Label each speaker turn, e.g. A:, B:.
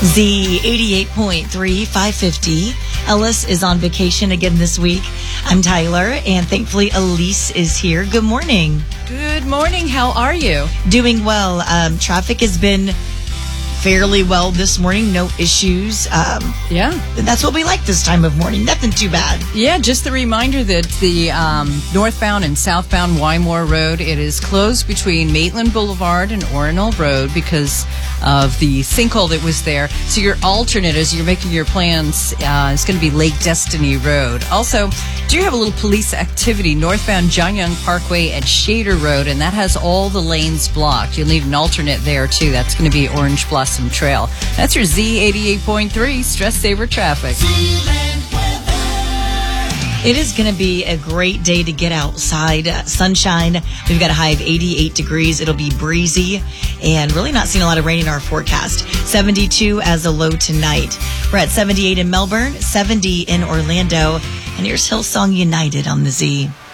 A: Z 88.3, 550. Ellis is on vacation again this week. I'm Tyler, and thankfully Elise is here. Good morning.
B: Good morning. How are you?
A: Doing well. Traffic has been fairly well this morning. No issues.
B: Yeah.
A: That's what we like this time of morning. Nothing too bad.
B: Yeah, just the reminder that the northbound and southbound Wymore Road, it is closed between Maitland Boulevard and Orinal Road because of the sinkhole that was there. So your alternate, as you're making your plans, is going to be Lake Destiny Road. Also, do you have a little police activity northbound John Young Parkway at Shader Road, and that has all the lanes blocked. You'll need an alternate there, too. That's going to be Orange Blossom Trail. That's your Z88.3 Stress Saver Traffic.
A: It is going to be a great day to get outside. Sunshine. We've got a high of 88 degrees. It'll be breezy and really not seeing a lot of rain in our forecast. 72 as a low tonight. We're at 78 in Melbourne, 70 in Orlando. And here's Hillsong United on the Z.